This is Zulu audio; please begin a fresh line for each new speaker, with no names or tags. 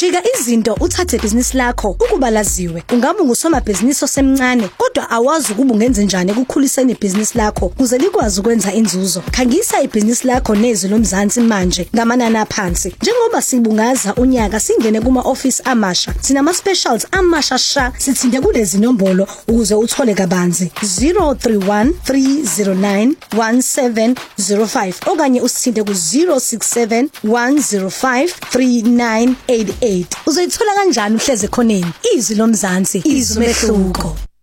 Jika izinto uthathe ibhizinisi lakho ukuba laziwe. Ungabe ngusomabhizinisi osemncane kodwa awazi ukuba ungenze njani ekukhuliseni ibhizinisi lakho ukuze likwazi ukwenza inzuzo. Khangisa ibhizinisi lakho nezwi loMzansi manje ngamanani aphansi. Njengoba sibungaza unyaka singene kuma-office amasha. Sinama specials amasha sha. Sithinte kulezi nombolo ukuze uthole kabanzi 031 309 1705 okanye usithinte ku 067 105 3988. Uzoyithola kanjani uhleze khoneni? Izwi loMzansi, izwi umehluko.